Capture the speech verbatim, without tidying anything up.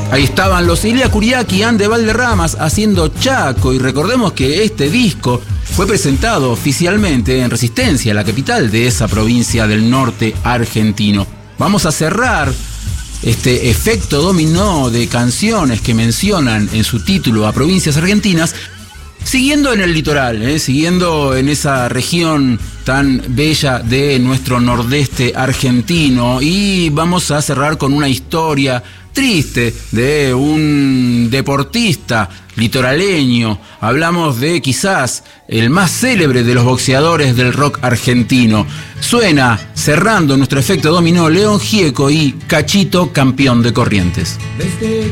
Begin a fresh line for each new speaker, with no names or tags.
Ahí estaban los Ilia Kuriaki y Ande Valderramas haciendo Chaco, y recordemos que este disco fue presentado oficialmente en Resistencia, la capital de esa provincia del norte argentino. Vamos a cerrar este efecto dominó de canciones que mencionan en su título a provincias argentinas, siguiendo en el litoral, ¿eh? siguiendo en esa región tan bella de nuestro nordeste argentino, y vamos a cerrar con una historia triste de un deportista litoraleño. Hablamos de quizás el más célebre de los boxeadores del rock argentino. Suena, cerrando nuestro efecto dominó, León Gieco y Cachito, campeón de Corrientes. Desde